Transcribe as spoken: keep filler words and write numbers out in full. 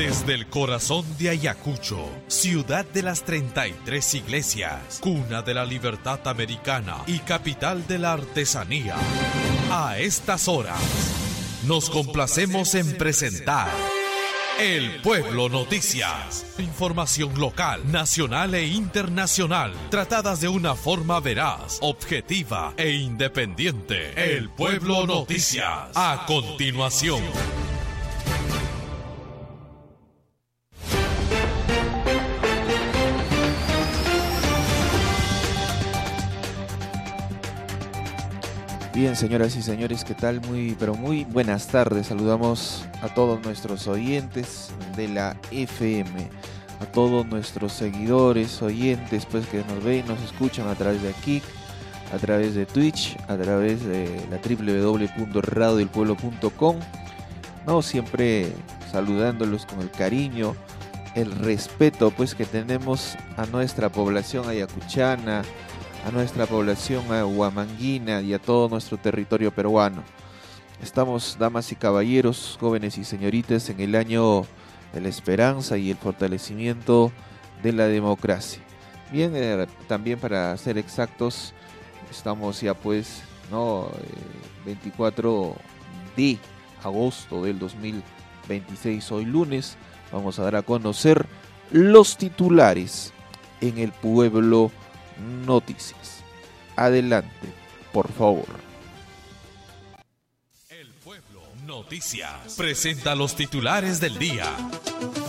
Desde el corazón de Ayacucho, ciudad de las treinta y tres iglesias, cuna de la libertad americana y capital de la artesanía. A estas horas, nos complacemos en presentar El Pueblo Noticias. Información local, nacional e internacional, tratadas de una forma veraz, objetiva e independiente. El Pueblo Noticias. A continuación. Bien, señoras y señores, ¿qué tal? Muy, pero muy buenas tardes. Saludamos a todos nuestros oyentes de la F M, a todos nuestros seguidores, oyentes, pues que nos ven, nos escuchan a través de aquí, a través de Twitch, a través de la doble u doble u doble u punto radio del pueblo punto com. No, siempre saludándolos con el cariño, el respeto, pues que tenemos a nuestra población ayacuchana, a nuestra población huamanguina y a todo nuestro territorio peruano. Estamos, damas y caballeros, jóvenes y señoritas, en el año de la esperanza y el fortalecimiento de la democracia. Bien, eh, también para ser exactos, estamos ya pues, ¿no? Eh, veinticuatro de agosto del dos mil veintiséis, hoy lunes, vamos a dar a conocer los titulares en el Pueblo Noticias. Adelante, por favor. El Pueblo Noticias presenta los titulares del día.